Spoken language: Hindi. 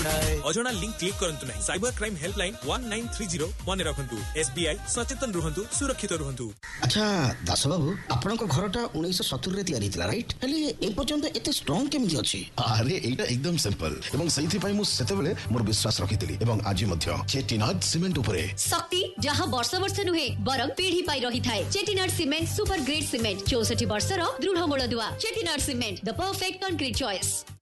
उड़ाए। अजଣା लिंक क्लिक करंतु नहीं। साइबर क्राइम हेल्पलाइन 1930 मन रखंतु। SBI सचेतन रुहंतु, सुरक्षित रुहंतु। अच्छा दास बाबू आपन को घरटा 1970 रे तयारी थिला राइट हेली ए पर्यंत एते स्ट्रांग केमिति अछि? अरे एटा एकदम सिंपल एवं सही पाई मु सेतेबेले मोर विश्वास रखितिली एवं आज मध्य चेटिनाड सीमेंट उपरे शक्ति जहां वर्ष वर्ष नुहे बरं पीढ़ी पाई रही थाए। Chettinad cement super grade cement 64 वर्षर दृढ़ मूल दुआ। Chettinad cement the perfect concrete choice.